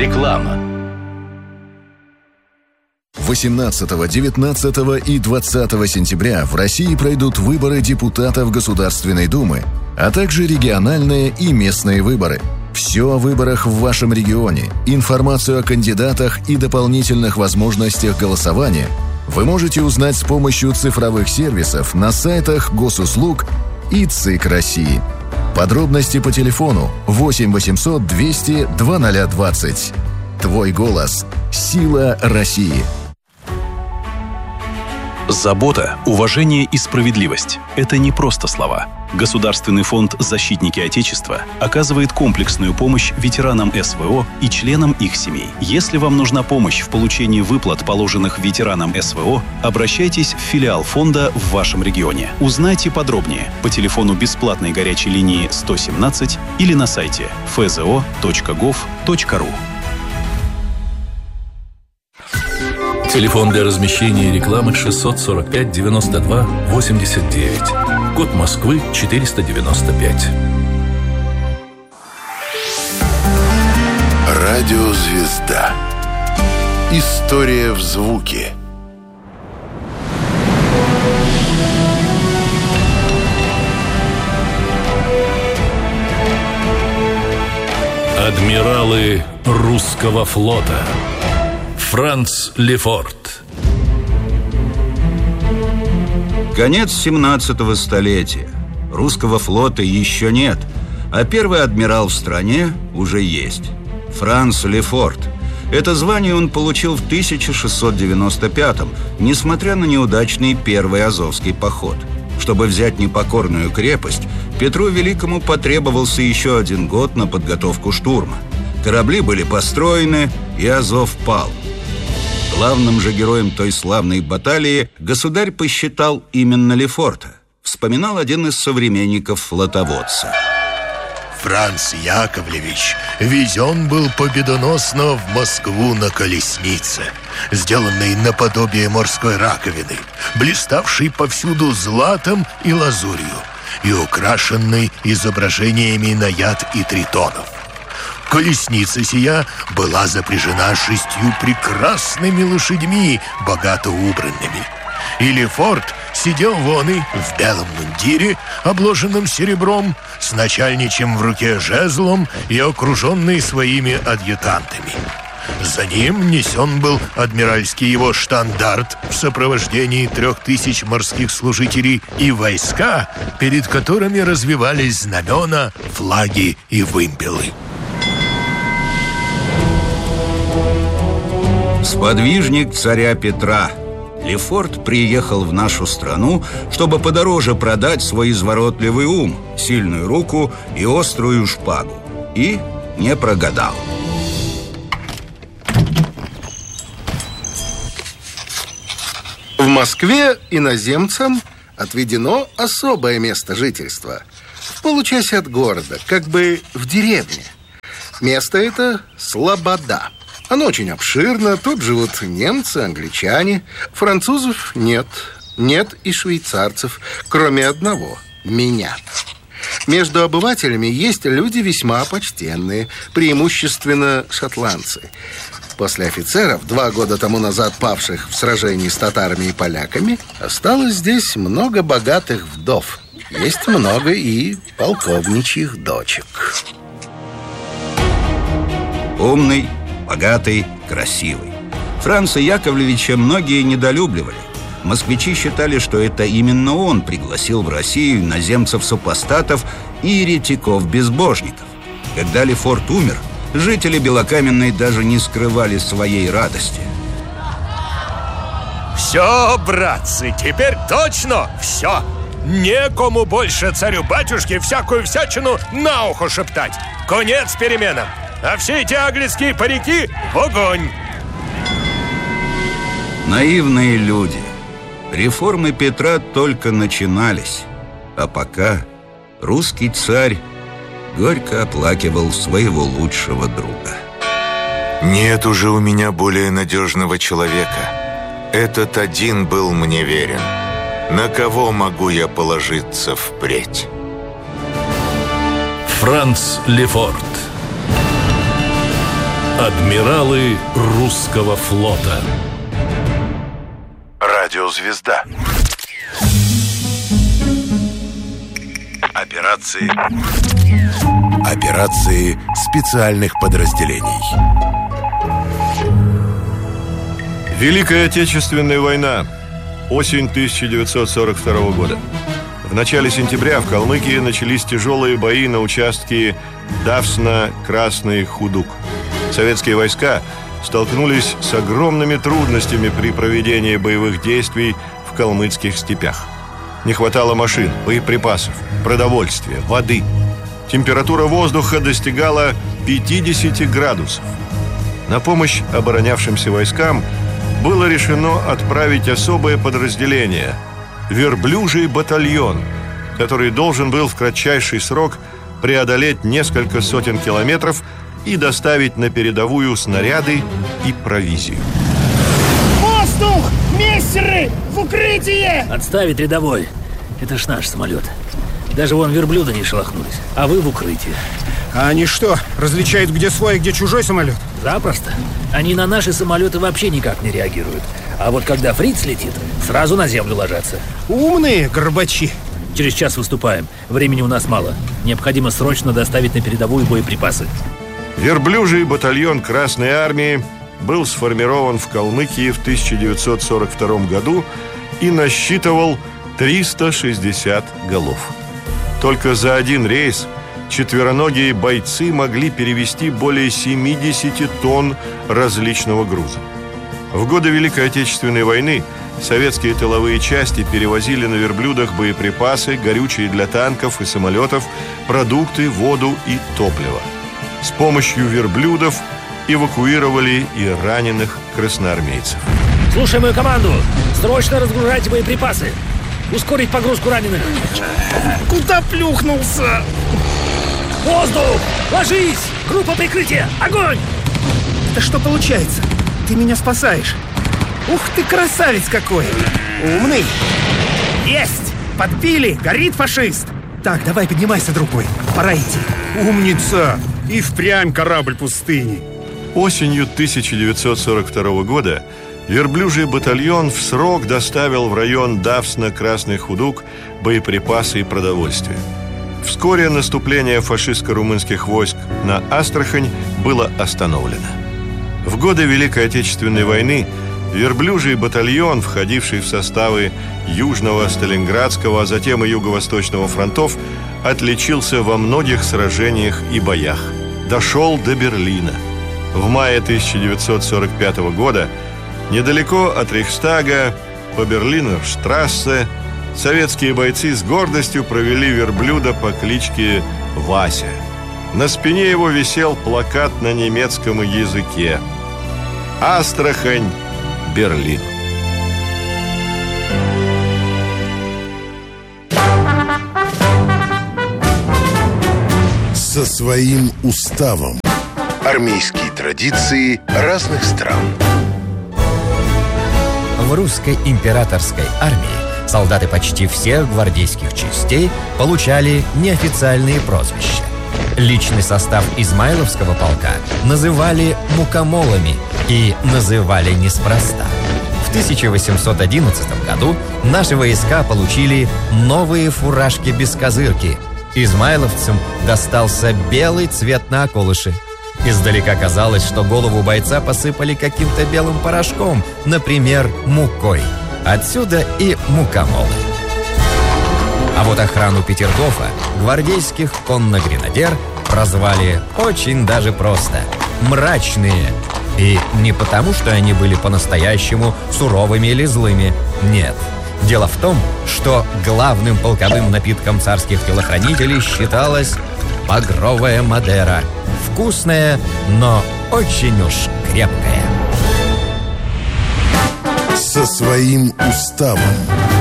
Реклама. 18, 19 и 20 сентября в России пройдут выборы депутатов Государственной Думы, а также региональные и местные выборы. Все о выборах в вашем регионе, информацию о кандидатах и дополнительных возможностях голосования вы можете узнать с помощью цифровых сервисов на сайтах Госуслуг и ЦИК России. Подробности по телефону 8 800 200 2020. Твой голос. Сила России. Забота, уважение и справедливость – это не просто слова. Государственный фонд «Защитники Отечества» оказывает комплексную помощь ветеранам СВО и членам их семей. Если вам нужна помощь в получении выплат, положенных ветеранам СВО, обращайтесь в филиал фонда в вашем регионе. Узнайте подробнее по телефону бесплатной горячей линии 117 или на сайте fzo.gov.ru. Телефон для размещения рекламы 645 92 89. Код Москвы 495. Радиозвезда. История в звуке. Адмиралы русского флота. Франц Лефорт. Конец 17-го столетия. Русского флота еще нет, а первый адмирал в стране уже есть. Франц Лефорт. Это звание он получил в 1695-м, несмотря на неудачный первый Азовский поход. Чтобы взять непокорную крепость, Петру Великому потребовался еще 1 год на подготовку штурма. Корабли были построены, и Азов пал. Главным же героем той славной баталии государь посчитал именно Лефорта. Вспоминал один из современников флотоводца. Франц Яковлевич везен был победоносно в Москву на колеснице, сделанной наподобие морской раковины, блиставшей повсюду златом и лазурью и украшенной изображениями наяд и тритонов. Колесница сия была запряжена 6 прекрасными лошадьми, богато убранными. И Лефорт сидел вон и в белом мундире, обложенном серебром, с начальничьим в руке жезлом и окруженный своими адъютантами. За ним несен был адмиральский его штандарт в сопровождении 3000 морских служителей и войска, перед которыми развивались знамена, флаги и вымпелы. Сподвижник царя Петра. Лефорт приехал в нашу страну, чтобы подороже продать свой изворотливый ум, сильную руку и острую шпагу. И не прогадал. В Москве иноземцам отведено особое место жительства. В получасе от города, как бы в деревне. Место это Слобода. Оно очень обширно, тут живут немцы, англичане. Французов нет, нет и швейцарцев, кроме одного – меня. Между обывателями есть люди весьма почтенные, преимущественно шотландцы. После офицеров, 2 года тому назад павших в сражении с татарами и поляками, осталось здесь много богатых вдов. Есть много и полковничьих дочек. Умный, богатый, красивый. Франца Яковлевича многие недолюбливали. Москвичи считали, что это именно он пригласил в Россию иноземцев-супостатов и еретиков-безбожников. Когда Лефорт умер, жители Белокаменной даже не скрывали своей радости. Все, братцы, теперь точно все. Некому больше царю-батюшке всякую всячину на ухо шептать. Конец переменам. А все эти английские парики в огонь. Наивные люди. Реформы Петра только начинались. А пока русский царь горько оплакивал своего лучшего друга. Нет уже у меня более надежного человека. Этот один был мне верен. На кого могу я положиться впредь? Франц Лефорт. Адмиралы русского флота. Радиозвезда. Операции специальных подразделений. Великая Отечественная война. Осень 1942 года. В начале сентября в Калмыкии начались тяжелые бои на участке Давсна-Красный Худук. Советские войска столкнулись с огромными трудностями при проведении боевых действий в калмыцких степях. Не хватало машин, боеприпасов, продовольствия, воды. Температура воздуха достигала 50 градусов. На помощь оборонявшимся войскам было решено отправить особое подразделение – верблюжий батальон, который должен был в кратчайший срок преодолеть несколько сотен километров и доставить на передовую снаряды и провизию. Воздух! Мессеры! В укрытие! Отставить, рядовой. Это ж наш самолет. Даже вон верблюда не шелохнулись. А вы в укрытии. А они что, различают, где свой, а где чужой самолет? Запросто. Они на наши самолеты вообще никак не реагируют. А вот когда фриц летит, сразу на землю ложатся. Умные горбачи. Через час выступаем. Времени у нас мало. Необходимо срочно доставить на передовую боеприпасы. Верблюжий батальон Красной Армии был сформирован в Калмыкии в 1942 году и насчитывал 360 голов. Только за один рейс четвероногие бойцы могли перевезти более 70 тонн различного груза. В годы Великой Отечественной войны советские тыловые части перевозили на верблюдах боеприпасы, горючее для танков и самолетов, продукты, воду и топливо. С помощью верблюдов эвакуировали и раненых красноармейцев. Слушай мою команду! Срочно разгружайте боеприпасы! Ускорить погрузку раненых! Куда плюхнулся? Воздух! Ложись! Группа прикрытия! Огонь! Это что получается? Ты меня спасаешь. Ух ты, красавец какой! Умный! Есть! Подбили! Горит фашист! Так, давай поднимайся, друг мой. Пора идти. Умница! И впрямь корабль пустыни. Осенью 1942 года верблюжий батальон в срок доставил в район Давсна-Красный Худук боеприпасы и продовольствие. Вскоре наступление фашистско-румынских войск на Астрахань было остановлено. В годы Великой Отечественной войны верблюжий батальон, входивший в составы Южного, Сталинградского, а затем и Юго-Восточного фронтов, отличился во многих сражениях и боях. Дошел до Берлина. В мае 1945 года недалеко от Рейхстага, по Берлинерштрассе, советские бойцы с гордостью провели верблюда по кличке Вася. На спине его висел плакат на немецком языке: «Астрахань, Берлин». Со своим уставом. Армейские традиции разных стран. В русской императорской армии солдаты почти всех гвардейских частей получали неофициальные прозвища. Личный состав Измайловского полка называли мукомолами и называли неспроста. В 1811 году наши войска получили новые фуражки-бескозырки. Измайловцам достался белый цвет на околыше. Издалека казалось, что голову бойца посыпали каким-то белым порошком, например, мукой. Отсюда и мукомолы. А вот охрану Петергофа гвардейских конногренадер прозвали очень даже просто «мрачные». И не потому, что они были по-настоящему суровыми или злыми. Нет. Дело в том, что главным полковым напитком царских телохранителей считалась багровая Мадера. Вкусная, но очень уж крепкая. Со своим уставом.